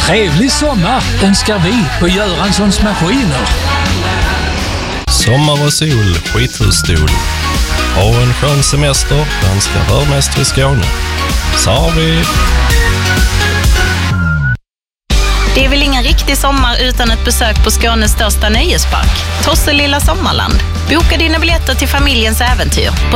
Trevlig sommar önskar vi på Göranssons Maskiner. Sommar och sol, skithusstol. Ha en skön semester, danska rörmästare i Skåne. Så har vi... Det är väl ingen riktig sommar utan ett besök på Skånes största nöjespark, Tosselilla Sommarland. Boka dina biljetter till familjens äventyr på